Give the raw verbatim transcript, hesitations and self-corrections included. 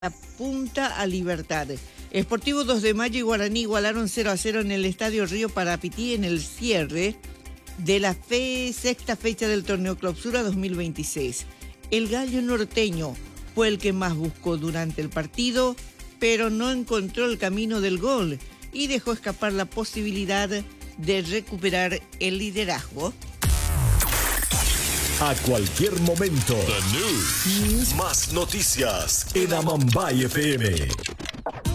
Punta a Libertad. Sportivo dos de Mayo y Guaraní igualaron cero a cero en el Estadio Río Parapití en el cierre de la fe, sexta fecha del torneo Clausura dos mil veintiséis. El gallo norteño fue el que más buscó durante el partido, pero no encontró el camino del gol y dejó escapar la posibilidad de recuperar el liderazgo. A cualquier momento. The News. Más noticias en Amambay F M.